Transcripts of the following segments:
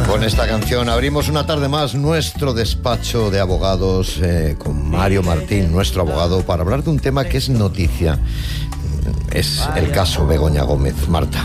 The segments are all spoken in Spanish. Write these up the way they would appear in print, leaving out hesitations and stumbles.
Con esta canción abrimos una tarde más nuestro despacho de abogados con Mario Martín, nuestro abogado, para hablar de un tema que es noticia. Es el caso Begoña Gómez. Marta.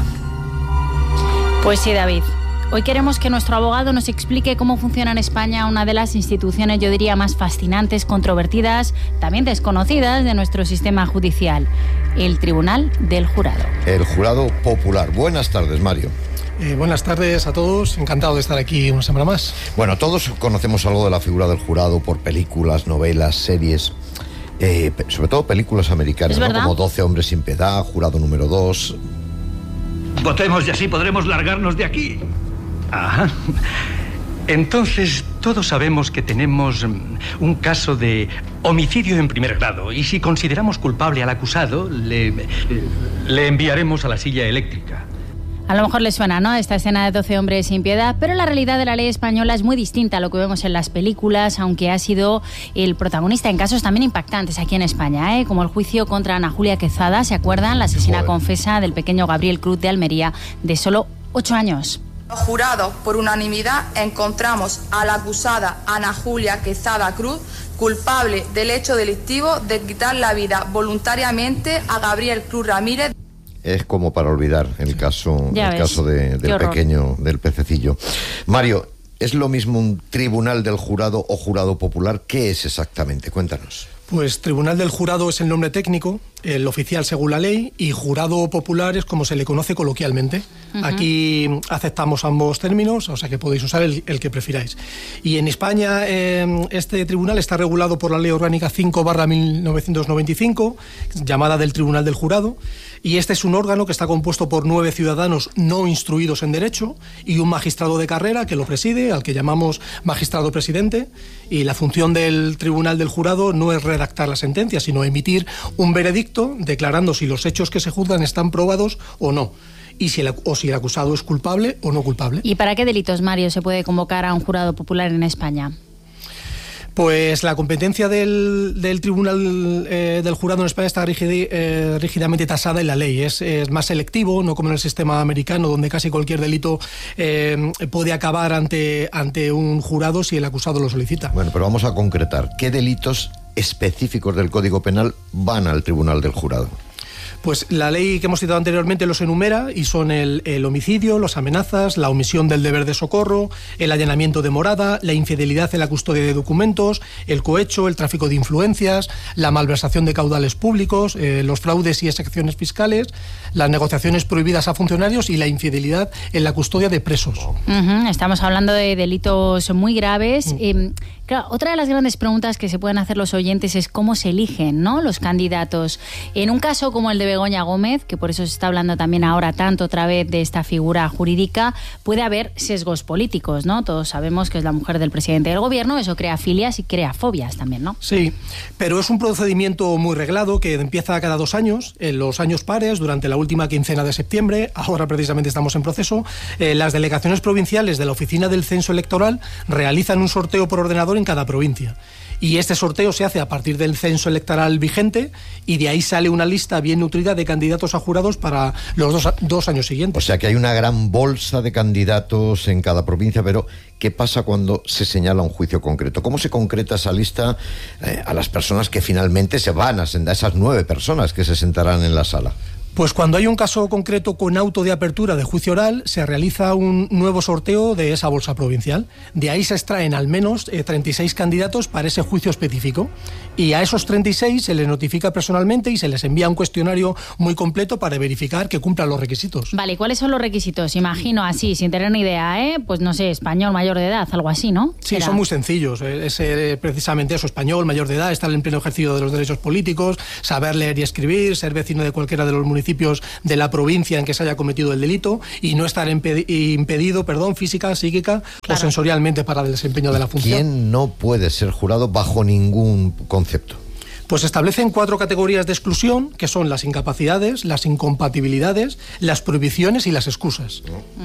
Pues sí, David. Hoy queremos que nuestro abogado nos explique cómo funciona en España una de las instituciones, yo diría, más fascinantes, controvertidas, también desconocidas de nuestro sistema judicial, el Tribunal del Jurado. El Jurado Popular. Buenas tardes, Mario. Buenas tardes a todos, encantado de estar aquí una semana más. Bueno, todos conocemos algo de la figura del jurado por películas, novelas, series, sobre todo películas americanas, ¿no? Como 12 hombres sin piedad, Jurado número 2. Votemos y así podremos largarnos de aquí. Ajá. Entonces, todos sabemos que tenemos un caso de homicidio en primer grado y si consideramos culpable al acusado, le enviaremos a la silla eléctrica. A lo mejor les suena, ¿no?, esta escena de 12 hombres sin piedad, pero la realidad de la ley española es muy distinta a lo que vemos en las películas, aunque ha sido el protagonista en casos también impactantes aquí en España, como el juicio contra Ana Julia Quezada, ¿se acuerdan? La asesina confesa del pequeño Gabriel Cruz de Almería, de solo 8 años. Los jurados, por unanimidad, encontramos a la acusada Ana Julia Quezada Cruz culpable del hecho delictivo de quitar la vida voluntariamente a Gabriel Cruz Ramírez. Es como para olvidar el caso del pequeño, del pececillo. Mario, ¿es lo mismo un tribunal del jurado o jurado popular? ¿Qué es exactamente? Cuéntanos. Pues Tribunal del Jurado es el nombre técnico, el oficial según la ley, y Jurado Popular es como se le conoce coloquialmente. Aquí aceptamos ambos términos, o sea que podéis usar el que prefiráis. Y en España este tribunal está regulado por la Ley Orgánica 5/1995, llamada del Tribunal del Jurado, y este es un órgano que está compuesto por 9 ciudadanos no instruidos en derecho y un magistrado de carrera que lo preside, al que llamamos magistrado presidente, y la función del Tribunal del Jurado no es redactar la sentencia, sino emitir un veredicto declarando si los hechos que se juzgan están probados o no, y si el acusado es culpable o no culpable. ¿Y para qué delitos, Mario, se puede convocar a un jurado popular en España? Pues la competencia del Tribunal del Jurado en España está rígidamente tasada en la ley. Es más selectivo, no como en el sistema americano, donde casi cualquier delito puede acabar ante un jurado si el acusado lo solicita. Bueno, pero vamos a concretar. ¿Qué delitos específicos del Código Penal van al Tribunal del Jurado? Pues la ley que hemos citado anteriormente los enumera y son el homicidio, las amenazas, la omisión del deber de socorro, el allanamiento de morada, la infidelidad en la custodia de documentos, el cohecho, el tráfico de influencias, la malversación de caudales públicos, los fraudes y excepciones fiscales, las negociaciones prohibidas a funcionarios y la infidelidad en la custodia de presos. Estamos hablando de delitos muy graves. Claro, otra de las grandes preguntas que se pueden hacer los oyentes es cómo se eligen, ¿no?, los candidatos. En un caso como el de Begoña Gómez, que por eso se está hablando también ahora tanto otra vez de esta figura jurídica, puede haber sesgos políticos, ¿no? Todos sabemos que es la mujer del presidente del gobierno, eso crea filias y crea fobias también, ¿no? Sí, pero es un procedimiento muy reglado que empieza cada 2 años, en los años pares, durante la última quincena de septiembre. Ahora precisamente estamos en proceso. Las delegaciones provinciales de la Oficina del Censo Electoral realizan un sorteo por ordenador en cada provincia. Y este sorteo se hace a partir del censo electoral vigente y de ahí sale una lista bien nutrida de candidatos a jurados para los dos años siguientes. O sea que hay una gran bolsa de candidatos en cada provincia, pero ¿qué pasa cuando se señala un juicio concreto? ¿Cómo se concreta esa lista a las personas que finalmente se van a sentar, esas 9 personas que se sentarán en la sala? Pues cuando hay un caso concreto con auto de apertura de juicio oral, se realiza un nuevo sorteo de esa bolsa provincial. De ahí se extraen al menos 36 candidatos para ese juicio específico. Y a esos 36 se les notifica personalmente y se les envía un cuestionario muy completo para verificar que cumplan los requisitos. Vale, ¿cuáles son los requisitos? Imagino así, sin tener ni idea, pues no sé, español, mayor de edad, algo así, ¿no? Sí, son muy sencillos. Es precisamente eso, español, mayor de edad, estar en pleno ejercicio de los derechos políticos, saber leer y escribir, ser vecino de cualquiera de los municipios de la provincia en que se haya cometido el delito y no estar impedido, física, psíquica o sensorialmente para el desempeño de la función. ¿Quién no puede ser jurado bajo ningún concepto? Pues establecen 4 categorías de exclusión, que son las incapacidades, las incompatibilidades, las prohibiciones y las excusas.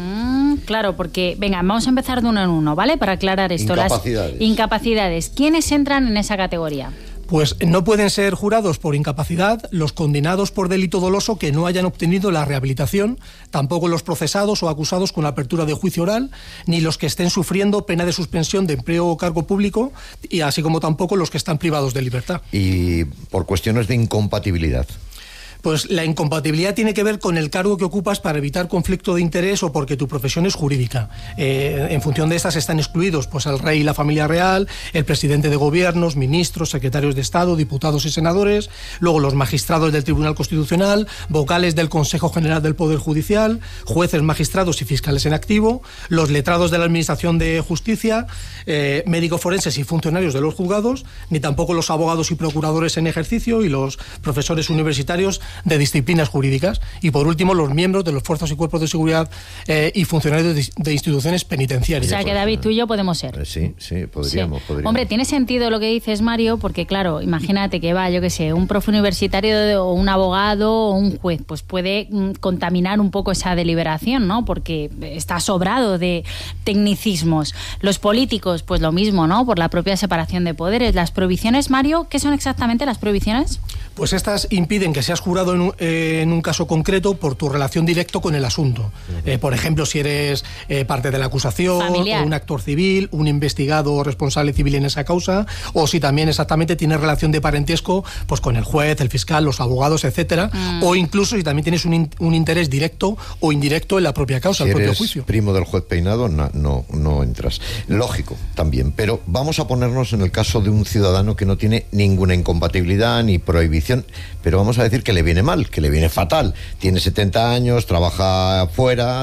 Claro, porque, venga, vamos a empezar de uno en uno, ¿vale? Para aclarar esto. Incapacidades. Las incapacidades. ¿Quiénes entran en esa categoría? Pues no pueden ser jurados por incapacidad los condenados por delito doloso que no hayan obtenido la rehabilitación, tampoco los procesados o acusados con apertura de juicio oral, ni los que estén sufriendo pena de suspensión de empleo o cargo público, y así como tampoco los que están privados de libertad. Y por cuestiones de incompatibilidad. Pues la incompatibilidad tiene que ver con el cargo que ocupas para evitar conflicto de interés o porque tu profesión es jurídica. En función de estas están excluidos pues el rey y la familia real, el presidente de gobiernos, ministros, secretarios de Estado, diputados y senadores, luego los magistrados del Tribunal Constitucional, vocales del Consejo General del Poder Judicial, jueces, magistrados y fiscales en activo, los letrados de la Administración de Justicia, médicos forenses y funcionarios de los juzgados, ni tampoco los abogados y procuradores en ejercicio y los profesores universitarios de disciplinas jurídicas, y por último los miembros de los fuerzas y cuerpos de seguridad y funcionarios de instituciones penitenciarias. O sea que David, tú y yo podemos ser. Sí, podríamos. Hombre, tiene sentido lo que dices, Mario, porque claro, imagínate que va, yo qué sé, un profe universitario o un abogado o un juez, pues puede contaminar un poco esa deliberación, ¿no? Porque está sobrado de tecnicismos. Los políticos, pues lo mismo, ¿no? Por la propia separación de poderes. Las prohibiciones, Mario, ¿qué son exactamente las prohibiciones? Pues estas impiden que seas jurado en un caso concreto por tu relación directa con el asunto. Por ejemplo, si eres parte de la acusación, familiar, o un actor civil, un investigado o responsable civil en esa causa, o si también exactamente tienes relación de parentesco pues con el juez, el fiscal, los abogados, etcétera, o incluso si también tienes un interés directo o indirecto en la propia causa, el propio juicio. Si eres primo del juez Peinado, no entras. Lógico, también. Pero vamos a ponernos en el caso de un ciudadano que no tiene ninguna incompatibilidad ni prohibición, pero vamos a decir que le viene mal, que le viene fatal. Tiene 70 años, trabaja fuera,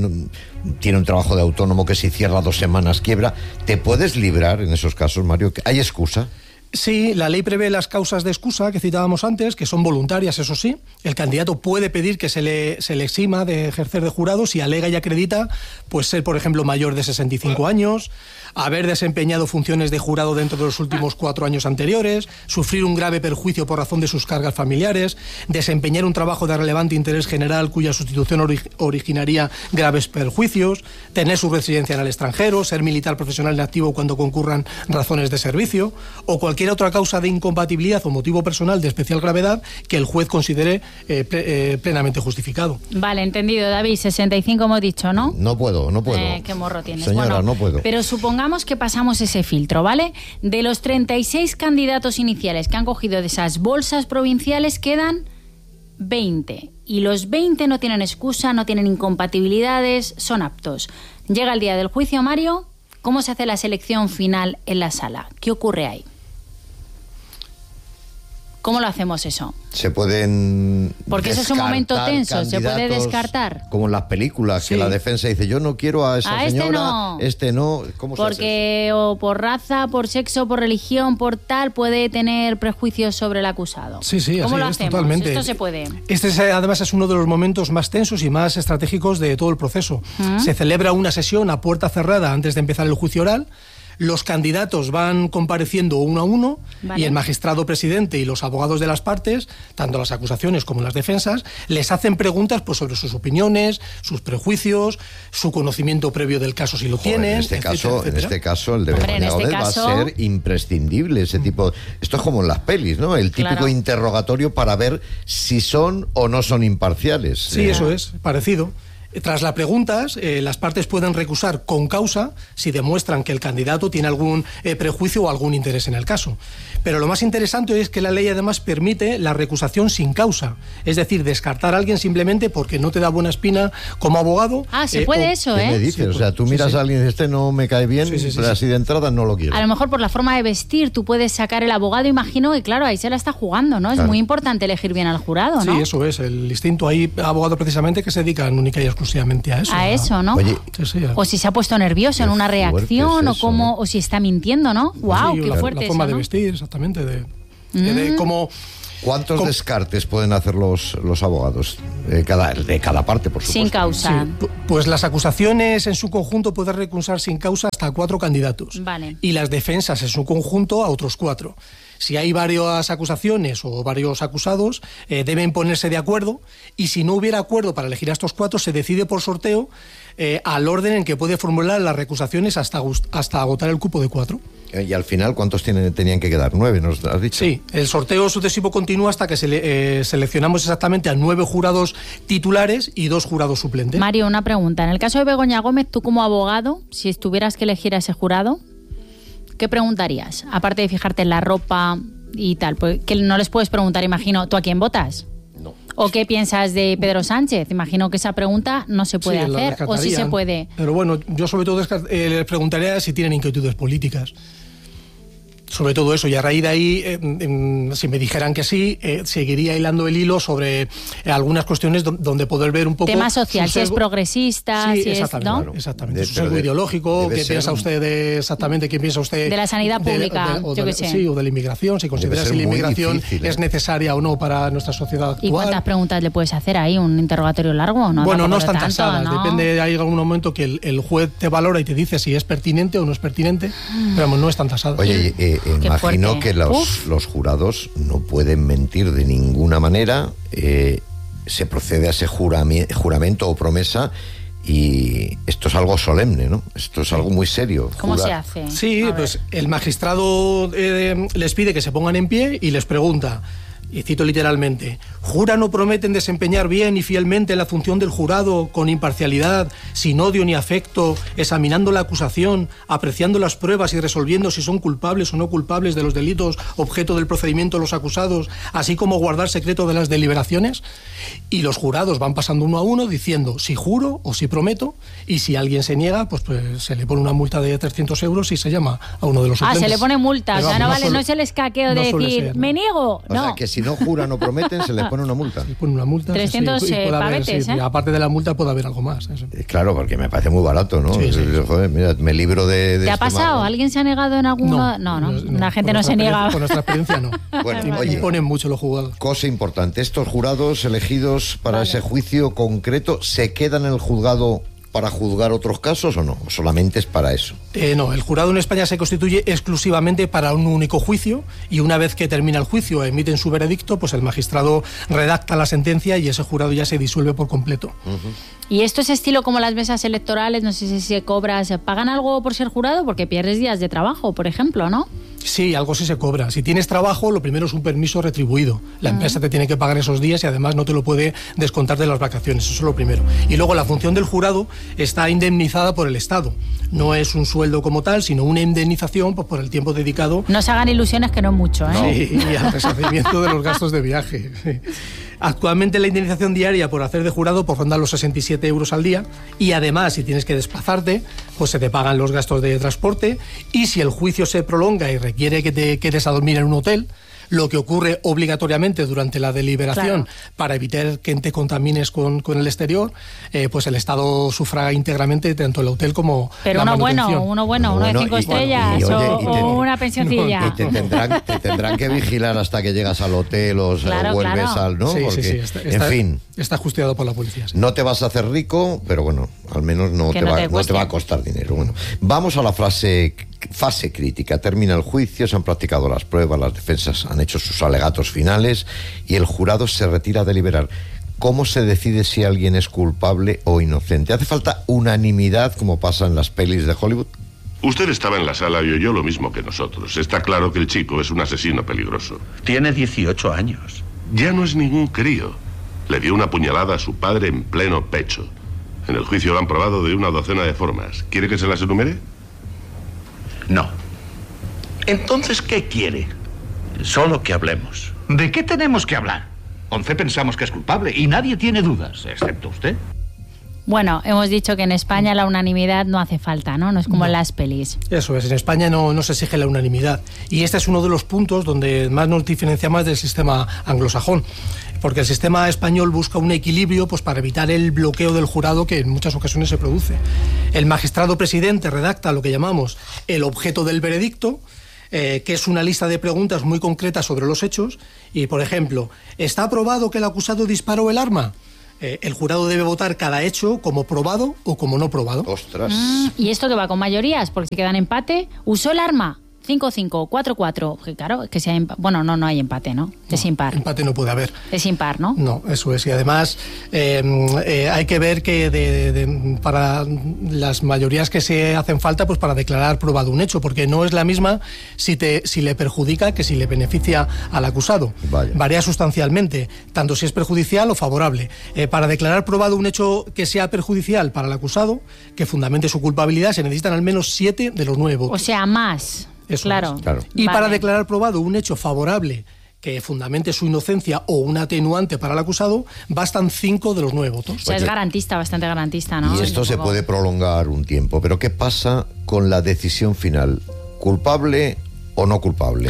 tiene un trabajo de autónomo que si cierra 2 semanas quiebra. ¿Te puedes librar en esos casos, Mario? ¿Hay excusa? Sí, la ley prevé las causas de excusa que citábamos antes, que son voluntarias, eso sí. El candidato puede pedir que se le exima de ejercer de jurado si alega y acredita pues ser, por ejemplo, mayor de 65 años, haber desempeñado funciones de jurado dentro de los últimos 4 años anteriores, sufrir un grave perjuicio por razón de sus cargas familiares, desempeñar un trabajo de relevante interés general cuya sustitución originaría graves perjuicios, tener su residencia en el extranjero, ser militar profesional en activo cuando concurran razones de servicio, o cualquier otra causa de incompatibilidad o motivo personal de especial gravedad que el juez considere plenamente justificado. Vale, entendido, David. 65 hemos dicho, ¿no? No puedo. Qué morro tienes. Señora, bueno, no puedo. Pero supongamos que pasamos ese filtro, ¿vale? De los 36 candidatos iniciales que han cogido de esas bolsas provinciales quedan 20. Y los 20 no tienen excusa, no tienen incompatibilidades, son aptos. Llega el día del juicio, Mario. ¿Cómo se hace la selección final en la sala? ¿Qué ocurre ahí? ¿Cómo lo hacemos eso? Se pueden porque eso es un momento tenso, se puede descartar. Como en las películas, sí, que la defensa dice, yo no quiero a esa señora, este no. ¿Cómo porque se hace eso? O por raza, por sexo, por religión, por tal, puede tener prejuicios sobre el acusado. Sí, ¿Cómo así lo es, hacemos? totalmente. Esto se puede. Además es uno de los momentos más tensos y más estratégicos de todo el proceso. Se celebra una sesión a puerta cerrada antes de empezar el juicio oral. Los candidatos van compareciendo uno a uno, vale, y el magistrado presidente y los abogados de las partes, tanto las acusaciones como las defensas, les hacen preguntas pues, sobre sus opiniones, sus prejuicios, su conocimiento previo del caso si lo tienen. En este caso, el de Begoña Gómez va a ser imprescindible ese tipo. Esto es como en las pelis, ¿no? El típico interrogatorio para ver si son o no son imparciales. Sí, eso es, parecido. Tras las preguntas, las partes pueden recusar con causa si demuestran que el candidato tiene algún prejuicio o algún interés en el caso. Pero lo más interesante es que la ley además permite la recusación sin causa, es decir, descartar a alguien simplemente porque no te da buena espina como abogado. Se puede eso, ¿Qué me dices? Sí, o sea, tú miras a alguien y dices, este no me cae bien, pero así de entrada no lo quiero. A lo mejor por la forma de vestir tú puedes sacar el abogado, imagino, y claro, ahí se la está jugando, ¿no? Claro. Es muy importante elegir bien al jurado, ¿no? Sí, eso es, el instinto. Hay abogados precisamente que se dedican única y exclusivamente a eso. A eso, ¿no? Oye, o si se ha puesto nervioso en una reacción, o cómo, ¿no? O si está mintiendo, ¿no? ¡Wow! ¡Qué fuerte! La forma eso, de ¿no? vestir, exactamente, de cómo... ¿Cuántos descartes pueden hacer los abogados? De cada parte, por supuesto. Sin causa. Sí, pues las acusaciones en su conjunto pueden recusar sin causa hasta 4 candidatos. Vale. Y las defensas en su conjunto a otros 4. Si hay varias acusaciones o varios acusados, deben ponerse de acuerdo, y si no hubiera acuerdo para elegir a estos 4, se decide por sorteo al orden en que puede formular las recusaciones hasta agotar el cupo de 4. Y al final, ¿cuántos tenían que quedar? 9, ¿nos has dicho? Sí, el sorteo sucesivo continúa hasta que seleccionamos exactamente a 9 jurados titulares y 2 jurados suplentes. Mario, una pregunta. En el caso de Begoña Gómez, tú como abogado, si tuvieras que elegir a ese jurado, ¿qué preguntarías? Aparte de fijarte en la ropa y tal, pues, que no les puedes preguntar, imagino, ¿tú a quién votas? No. ¿O qué piensas de Pedro Sánchez? Imagino que esa pregunta no se puede hacer, o sí se puede. Pero bueno, yo sobre todo les preguntaría si tienen inquietudes políticas. Sobre todo eso, y a raíz de ahí, si me dijeran que sí, seguiría hilando el hilo sobre algunas cuestiones donde poder ver un poco... Tema social, si es progresista, sí, si es... ¿no? Claro, exactamente. Su sesgo ideológico, ¿qué piensa usted exactamente? ¿Qué piensa usted de la sanidad pública, yo qué sé? Sí, o de la inmigración, si considera si la inmigración es necesaria o no para nuestra sociedad actual. ¿Y cuántas preguntas le puedes hacer ahí? ¿Un interrogatorio largo? ¿No? Bueno, no están tasadas, ¿no? Depende, hay algún momento que el juez te valora y te dice si es pertinente o no es pertinente, pero vamos, no están tasadas. Oye, imagino que los jurados no pueden mentir de ninguna manera, se procede a ese juramento o promesa, y esto es algo solemne, ¿no? Esto es algo muy serio. ¿Cómo se hace? Sí, pues el magistrado les pide que se pongan en pie y les pregunta, y cito literalmente: ¿juran o prometen desempeñar bien y fielmente la función del jurado con imparcialidad, sin odio ni afecto, examinando la acusación, apreciando las pruebas y resolviendo si son culpables o no culpables de los delitos objeto del procedimiento de los acusados, así como guardar secreto de las deliberaciones? Y los jurados van pasando uno a uno diciendo si juro o si prometo, y si alguien se niega, pues se le pone una multa de 300 euros y se llama a uno de los suplentes. Se le pone multa, pero, o sea, no es el escaqueo de decir, me niego. O sea, que si no juran o prometen, se les pone una multa. Se pone una multa. 300 pavetes, aparte de la multa puede haber algo más. Eso. Claro, porque me parece muy barato, ¿no? Sí. Joder, mira, me libro de ¿Te ha pasado? ¿Alguien se ha negado en algún lado? No. La gente no se niega. Con nuestra experiencia, no. Bueno, oye, imponen mucho los juzgados. Cosa importante, estos jurados elegidos para ese juicio concreto, ¿se quedan en el juzgado para juzgar otros casos o no? ¿O solamente es para eso? No, el jurado en España se constituye exclusivamente para un único juicio, y una vez que termina el juicio, emiten su veredicto, pues el magistrado redacta la sentencia y ese jurado ya se disuelve por completo. ¿Y esto es estilo como las mesas electorales? No sé si se cobra, ¿se pagan algo por ser jurado? Porque pierdes días de trabajo, por ejemplo, ¿no? Sí, algo sí se cobra. Si tienes trabajo, lo primero es un permiso retribuido. La empresa te tiene que pagar esos días y además no te lo puede descontar de las vacaciones. Eso es lo primero. Y luego la función del jurado está indemnizada por el Estado. No es un sueldo como tal, sino una indemnización pues, por el tiempo dedicado. No se hagan ilusiones, que no es mucho, ¿eh? Sí, y al resarcimiento de los gastos de viaje. Sí. Actualmente la indemnización diaria por hacer de jurado pues ronda los 67 euros al día, y además si tienes que desplazarte pues se te pagan los gastos de transporte, y si el juicio se prolonga y requiere que te quedes a dormir en un hotel, lo que ocurre obligatoriamente durante la deliberación, claro, para evitar que te contamines con el exterior, pues el Estado sufraga íntegramente tanto el hotel como pero la manutención. Uno de 5 estrellas o una pensioncilla. Y te tendrán que vigilar hasta que llegas al hotel o vuelves al... ¿no? Sí, porque, sí, en fin. Está custodiado por la policía. Sí. No te vas a hacer rico, pero bueno, al menos no te va a costar dinero. Bueno, vamos a la fase crítica. Termina el juicio, se han practicado las pruebas, las defensas han hecho sus alegatos finales y el jurado se retira a deliberar. ¿Cómo se decide si alguien es culpable o inocente? ¿Hace falta unanimidad como pasa en las pelis de Hollywood? Usted estaba en la sala y oyó lo mismo que nosotros. Está claro que el chico es un asesino peligroso. Tiene 18 años. Ya no es ningún crío. Le dio una puñalada a su padre en pleno pecho. En el juicio lo han probado de una docena de formas. ¿Quiere que se las enumere? No. Entonces, ¿qué quiere? Solo que hablemos. ¿De qué tenemos que hablar? 11 pensamos que es culpable y nadie tiene dudas, excepto usted. Bueno, hemos dicho que en España la unanimidad no hace falta, ¿no? No es como en las pelis. Eso es, en España no se exige la unanimidad. Y este es uno de los puntos donde más nos diferencia más del sistema anglosajón. Porque el sistema español busca un equilibrio pues, para evitar el bloqueo del jurado que en muchas ocasiones se produce. El magistrado presidente redacta lo que llamamos el objeto del veredicto, que es una lista de preguntas muy concretas sobre los hechos. Y, por ejemplo, ¿está probado que el acusado disparó el arma? El jurado debe votar cada hecho como probado o como no probado. ¡Ostras! ¿Y esto que va con mayorías? Porque si quedan empate, ¿usó el arma? 5-5, 4-4. Claro, es que sea bueno, no hay empate, ¿no? Es impar. Empate no puede haber. Es impar, ¿no? No, eso es. Y además hay que ver que para las mayorías que se hacen falta, pues para declarar probado un hecho, porque no es la misma si le perjudica que si le beneficia al acusado. Vaya. Varía sustancialmente, tanto si es perjudicial o favorable. Para declarar probado un hecho que sea perjudicial para el acusado, que fundamente su culpabilidad, se necesitan al menos 7 de los 9 votos. O sea, más. Eso claro. Es. Y para declarar probado un hecho favorable que fundamente su inocencia o un atenuante para el acusado, bastan 5 de los 9 votos. O sea, es garantista, bastante garantista, ¿no? Y esto se puede prolongar un tiempo. Pero ¿qué pasa con la decisión final? ¿Culpable o no culpable?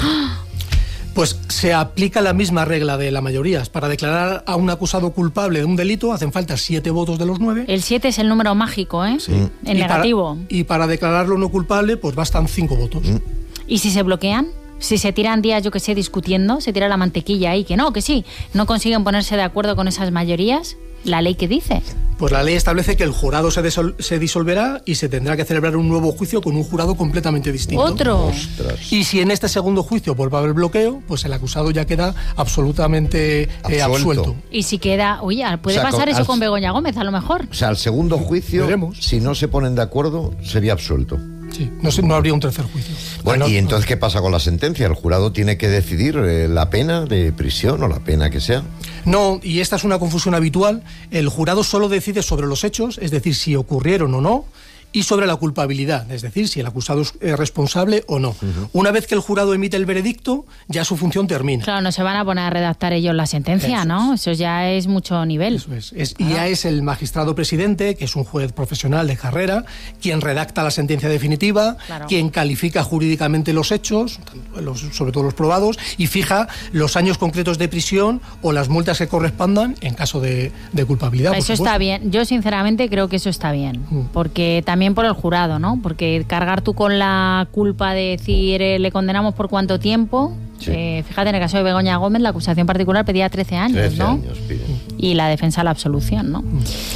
Pues se aplica la misma regla de la mayoría. Para declarar a un acusado culpable de un delito hacen falta 7 votos de los 9. El 7 es el número mágico, ¿eh? Sí. En negativo. Y para declararlo no culpable, pues bastan 5 votos. ¿Y si se bloquean? Si se tiran días, yo que sé, discutiendo, se tira la mantequilla ahí, que sí, no consiguen ponerse de acuerdo con esas mayorías, ¿la ley qué dice? Pues la ley establece que el jurado se disolverá y se tendrá que celebrar un nuevo juicio con un jurado completamente distinto. ¡Otro! Ostras. Y si en este segundo juicio vuelve a haber bloqueo, pues el acusado ya queda absolutamente absuelto. Y si queda... Oye, puede pasar eso con Begoña Gómez, a lo mejor. O sea, al segundo juicio, veremos. Si no se ponen de acuerdo, sería absuelto. Sí, no habría un tercer juicio. Bueno, ¿y entonces qué pasa con la sentencia? ¿El jurado tiene que decidir la pena de prisión o la pena que sea? No, y esta es una confusión habitual. El jurado solo decide sobre los hechos, es decir, si ocurrieron o no, y sobre la culpabilidad, es decir, si el acusado es responsable o no. Una vez que el jurado emite el veredicto, ya su función termina. Claro, no se van a poner a redactar ellos la sentencia, Eso ¿no? Eso ya es mucho nivel. Eso es. Y ya es el magistrado presidente, que es un juez profesional de carrera, quien redacta la sentencia definitiva, Claro. quien califica jurídicamente los hechos, sobre todo los probados, y fija los años concretos de prisión o las multas que correspondan en caso de culpabilidad. Eso está bien. Yo, sinceramente, creo que eso está bien. Porque también por el jurado, ¿no? Porque cargar tú con la culpa de decir le condenamos por cuánto tiempo. Sí. Fíjate, en el caso de Begoña Gómez, la acusación particular pedía 13 años, 13 ¿no? años piden. Y la defensa la absolución, ¿no?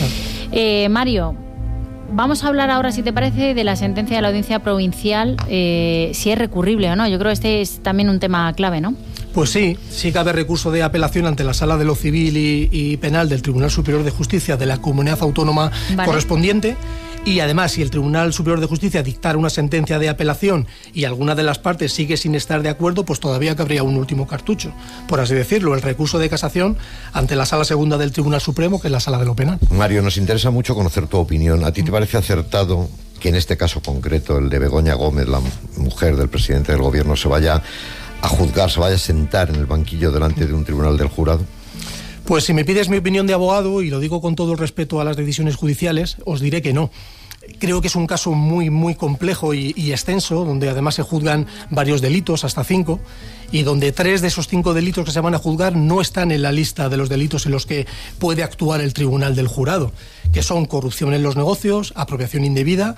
Mario, vamos a hablar ahora, si te parece, de la sentencia de la Audiencia Provincial, si es recurrible o no. Yo creo que este es también un tema clave, ¿no? Pues sí cabe recurso de apelación ante la Sala de lo Civil y Penal del Tribunal Superior de Justicia de la Comunidad Autónoma correspondiente. Y además, si el Tribunal Superior de Justicia dictara una sentencia de apelación y alguna de las partes sigue sin estar de acuerdo, pues todavía cabría un último cartucho, por así decirlo, el recurso de casación ante la Sala Segunda del Tribunal Supremo, que es la Sala de lo Penal. Mario, nos interesa mucho conocer tu opinión. ¿A ti te parece acertado que en este caso concreto, el de Begoña Gómez, la mujer del presidente del gobierno, se vaya a juzgar, se vaya a sentar en el banquillo delante de un tribunal del jurado? Pues si me pides mi opinión de abogado, y lo digo con todo el respeto a las decisiones judiciales, os diré que no. Creo que es un caso muy, muy complejo y extenso, donde además se juzgan varios delitos, hasta 5, y donde 3 de esos 5 delitos que se van a juzgar no están en la lista de los delitos en los que puede actuar el tribunal del jurado, que son corrupción en los negocios, apropiación indebida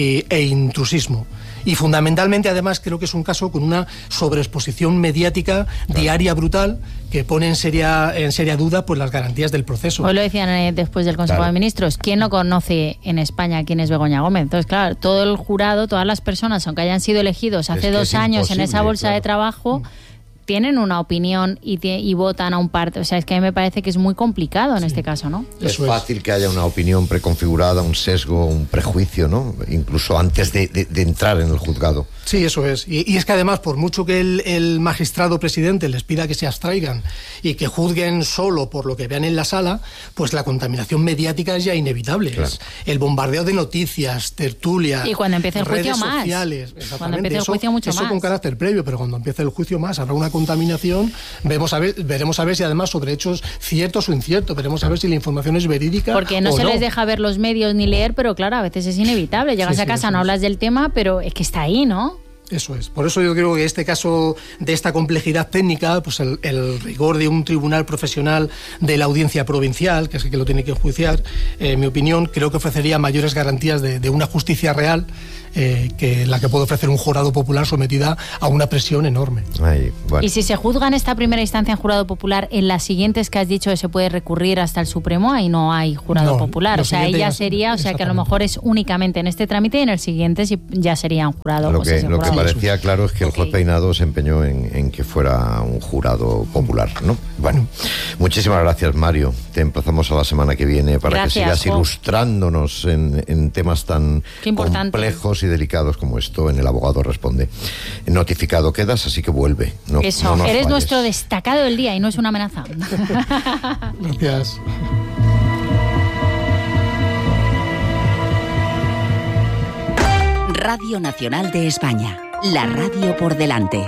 e intrusismo. Y fundamentalmente, además, creo que es un caso con una sobreexposición mediática diaria brutal que pone en seria duda pues las garantías del proceso. Hoy lo decían después del Consejo de Ministros. ¿Quién no conoce en España quién es Begoña Gómez? Entonces, claro, todo el jurado, todas las personas, aunque hayan sido elegidos hace 2 años en esa bolsa de trabajo, tienen una opinión y votan a un partido. O sea, es que a mí me parece que es muy complicado en este caso, ¿no? Es fácil que haya una opinión preconfigurada, un sesgo, un prejuicio, ¿no? Incluso antes de entrar en el juzgado. Sí, eso es. Y es que además, por mucho que el magistrado presidente les pida que se abstraigan y que juzguen solo por lo que vean en la sala, pues la contaminación mediática es ya inevitable. Claro. Es el bombardeo de noticias, tertulias, y cuando empiece el juicio redes más. sociales. Cuando empiece el juicio mucho más. Eso con carácter previo, pero cuando empiece el juicio más habrá una contaminación. Veremos a ver si además sobre hechos ciertos o inciertos, veremos a ver si la información es verídica. Porque no se les deja ver los medios ni leer, pero claro, a veces es inevitable. Llegas a casa, no hablas del tema, pero es que está ahí, ¿no? Eso es. Por eso yo creo que este caso de esta complejidad técnica, pues el rigor de un tribunal profesional de la Audiencia Provincial, que es el que lo tiene que enjuiciar, en mi opinión, creo que ofrecería mayores garantías de una justicia real la que puede ofrecer un jurado popular sometida a una presión enorme. Ay, bueno. Y si se juzga en esta primera instancia en jurado popular, en las siguientes que has dicho que se puede recurrir hasta el Supremo, ahí no hay jurado popular. O sea, ahí ya sería, o sea, que a lo mejor es únicamente en este trámite y en el siguiente ya sería un jurado. Lo que parecía claro es que el juez Peinado se empeñó en que fuera un jurado popular, ¿no? Bueno, muchísimas gracias, Mario. Te emplazamos a la semana que viene para que sigas ilustrándonos en temas tan complejos y delicados como esto en El Abogado Responde. Notificado quedas, así que vuelve. Eso, eres nuestro destacado del día y no es una amenaza. Gracias. Radio Nacional de España, la radio por delante.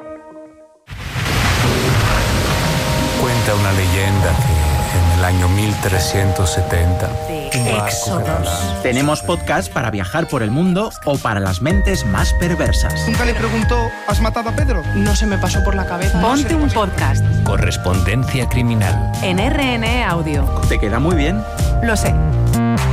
Cuenta una leyenda que en el año 1370... Éxodos. Tenemos podcast para viajar por el mundo o para las mentes más perversas. Nunca le preguntó, ¿has matado a Pedro? No se me pasó por la cabeza. Ponte un podcast. Correspondencia criminal. En RN Audio. ¿Te queda muy bien? Lo sé.